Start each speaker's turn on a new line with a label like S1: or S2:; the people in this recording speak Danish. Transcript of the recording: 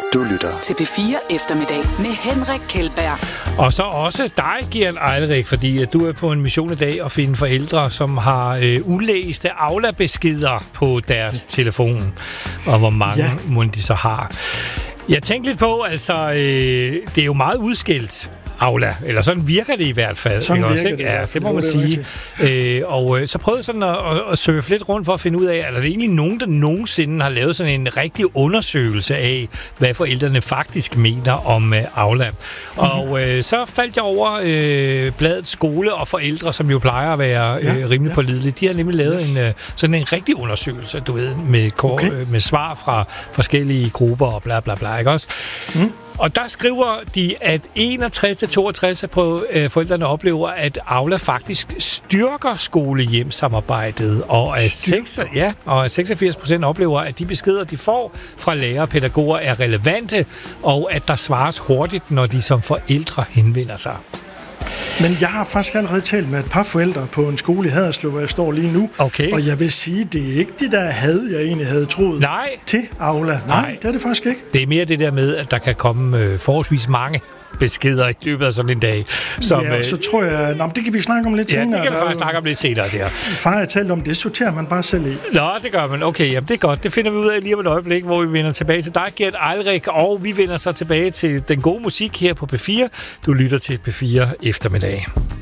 S1: Du lytter
S2: til P4 Eftermiddag med Henrik Kjeldberg.
S3: Og så også dig, Gert Eilrik, fordi du er på en mission i dag at finde forældre, som har ulæste Aula-beskeder på deres telefon. Og hvor mange må de så har. Jeg tænkte lidt på, altså, det er jo meget udskilt. Aula, eller sådan virker det i hvert fald.
S4: Sådan virker det,
S3: ja, det må man sige. Og så prøvede jeg sådan at surfe lidt rundt for at finde ud af, er der egentlig nogen, der nogensinde har lavet sådan en rigtig undersøgelse af, hvad forældrene faktisk mener om Aula. Og så faldt jeg over bladet Skole og Forældre, som jo plejer at være rimelig pålidelige. De har nemlig lavet sådan en rigtig undersøgelse, du ved, med svar fra forskellige grupper og bla bla bla, ikke også? Og der skriver de, at 61-62 på forældrene oplever, at Aula faktisk styrker skole-hjem-samarbejdet, og at 86% oplever, at de beskeder, de får fra lærere og pædagoger, er relevante, og at der svares hurtigt, når de som forældre henvender sig.
S4: Men jeg har faktisk allerede talt med et par forældre på en skole i Haderslev, hvor jeg står lige nu.
S3: Okay.
S4: Og jeg vil sige, det er ikke det der jeg egentlig havde troet til Aula. Nej, det er det faktisk ikke.
S3: Det er mere det der med, at der kan komme forholdsvis mange beskeder i løbet af sådan en dag. Som,
S4: så tror jeg... Nå, det kan vi snakke om lidt senere.
S3: Ja, det kan vi faktisk snakke om lidt senere, der.
S4: Far har talt om, det sorterer man bare selv i.
S3: Nå, det gør man. Okay, jamen det er godt. Det finder vi ud af lige om et øjeblik, hvor vi vender tilbage til dig, Gert Eilrik, og vi vender så tilbage til den gode musik her på P4. Du lytter til P4 Eftermiddag.